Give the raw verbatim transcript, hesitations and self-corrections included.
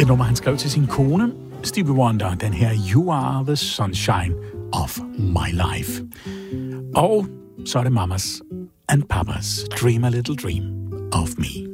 Et nummer, han skrev til sin kone, Stevie Wonder, den her You Are the Sunshine of My Life. Og så er det Mamas and Papas Dream a Little Dream of Me.